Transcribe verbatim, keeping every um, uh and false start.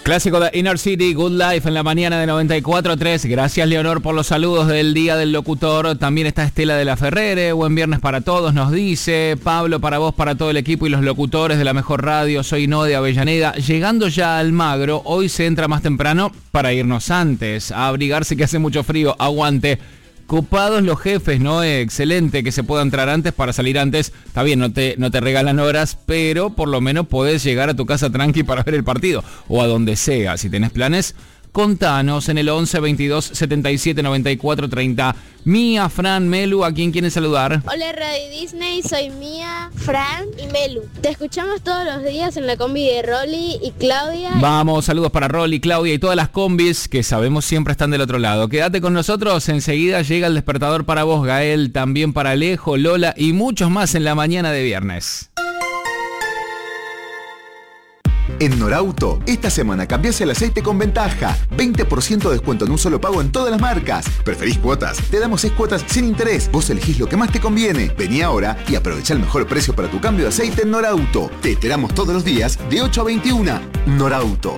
Clásico de Inner City, Good Life en la mañana de noventa y cuatro tres. Gracias, Leonor, por los saludos del Día del Locutor. También está Estela de la Ferrere. Buen viernes para todos, nos dice. Pablo, para vos, para todo el equipo y los locutores de la mejor radio. Soy No de Avellaneda. Llegando ya a Almagro, hoy se entra más temprano para irnos antes. A abrigarse que hace mucho frío. Aguante. Copados los jefes, ¿no? Excelente que se pueda entrar antes para salir antes. Está bien, no te, no te regalan horas, pero por lo menos podés llegar a tu casa tranqui para ver el partido. O a donde sea. Si tenés planes, contanos en el once veintidós setenta y siete noventa y cuatro treinta. Mía, Fran, Melu, ¿a quién quieren saludar? Hola Radio Disney, soy Mía, Fran y Melu. Te escuchamos todos los días en la combi de Rolly y Claudia. Vamos, saludos para Rolly, Claudia y todas las combis que sabemos siempre están del otro lado. Quédate con nosotros, enseguida llega el despertador para vos, Gael, también para Alejo, Lola y muchos más en la mañana de viernes. En Norauto, esta semana cambiás el aceite con ventaja. veinte por ciento de descuento en un solo pago en todas las marcas. ¿Preferís cuotas? Te damos seis cuotas sin interés. Vos elegís lo que más te conviene. Vení ahora y aprovecha el mejor precio para tu cambio de aceite en Norauto. Te esperamos todos los días de ocho a veintiuna. Norauto.